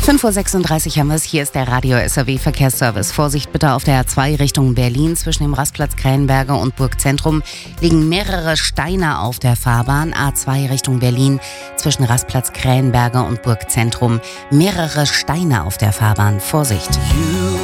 5:36 Uhr haben wir es. Hier ist der Radio SAW Verkehrsservice. Vorsicht bitte auf der A2 Richtung Berlin. Zwischen dem Rastplatz Krähenberge und Burgzentrum liegen mehrere Steine auf der Fahrbahn. A2 Richtung Berlin zwischen Rastplatz Krähenberge und Burgzentrum. Mehrere Steine auf der Fahrbahn. Vorsicht.